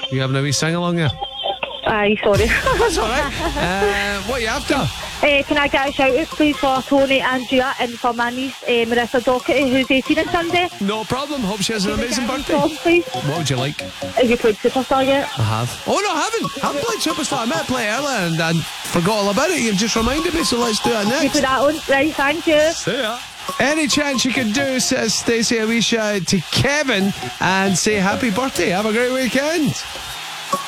You having a wee sing-along there? Aye, sorry. That's alright. What are you after? Can I get a shout out please for Tony and Gia and for my niece Marissa Doherty, who's 18 on Sunday? No problem. Hope she has an amazing birthday. Song, please? What would you like? Have you played Superstar yet? I have. Oh no, I haven't played Superstar. I meant to play it earlier and forgot all about it. You've just reminded me, so let's do it You next. put that on? Right, thank you. See ya. Any chance you could do, says Stacey, a wee shout to Kevin and say happy birthday. Have a great weekend.